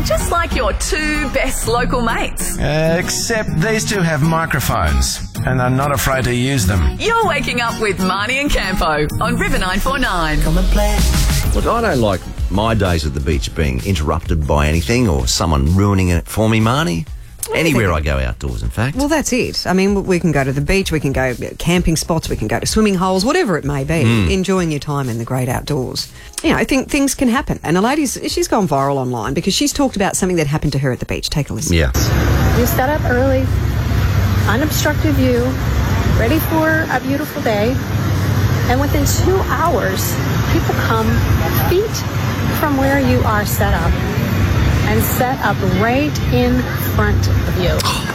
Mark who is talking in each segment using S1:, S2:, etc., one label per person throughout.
S1: Just like your two best local mates.
S2: Except these two have microphones and are not afraid to use them.
S1: You're waking up with Marnie and Campo on River 949.
S3: Come and play.
S4: Look, I don't like my days at the beach being interrupted by anything or someone ruining it for me, Marnie. Anywhere I go outdoors, in fact.
S5: Well, that's it. I mean, we can go to the beach, we can go camping spots, we can go to swimming holes, whatever it may be, enjoying your time in the great outdoors. You know, I think things can happen. And a lady, she's gone viral online because she's talked about something that happened to her at the beach. Take a listen.
S4: Yeah.
S6: You set up early, unobstructed view, ready for a beautiful day, and within 2 hours, people come feet from where you are set up and set up right in front of you.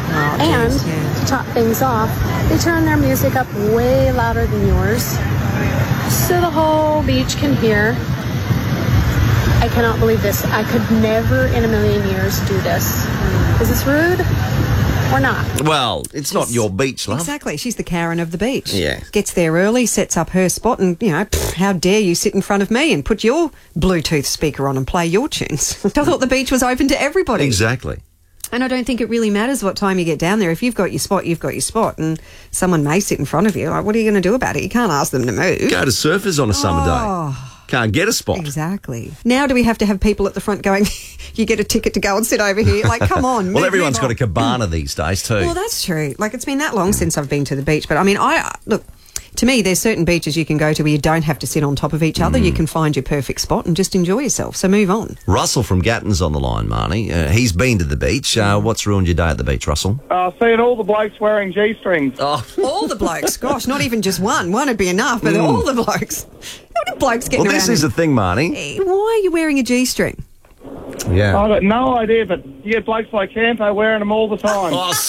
S6: To top things off, they turn their music up way louder than yours, so the whole beach can hear. I cannot believe this. I could never in a million years do this. Is this rude or not?
S4: Well, it's not your beach, love.
S5: Exactly. She's the Karen of the beach.
S4: Yeah.
S5: Gets there early, sets up her spot, and, you know, how dare you sit in front of me and put your Bluetooth speaker on and play your tunes. I thought the beach was open to everybody.
S4: Exactly.
S5: And I don't think it really matters what time you get down there. If you've got your spot, you've got your spot. And someone may sit in front of you. Like, what are you going to do about it? You can't ask them to move.
S4: Go to Surfers on a summer day. Can't get a spot.
S5: Exactly. Now do we have to have people at the front going, you get a ticket to go and sit over here? Like, come on.
S4: Well, everyone's got a cabana these days too.
S5: Well, that's true. Like, it's been that long since I've been to the beach. But, I mean, look, to me, there's certain beaches you can go to where you don't have to sit on top of each other. You can find your perfect spot and just enjoy yourself. So move on.
S4: Russell from Gatton's on the line, Marnie. He's been to the beach. What's ruined your day at the beach, Russell?
S7: Seeing all the blokes wearing G-strings.
S4: Oh.
S5: All the blokes. Gosh, not even just one. One would be enough, but all the blokes. How many blokes getting
S4: Well,
S5: around?
S4: this is the thing, Marnie.
S5: Why are you wearing a G-string?
S4: Yeah.
S7: I've got no idea, but you get blokes like Campo wearing them all the time.
S4: Oh,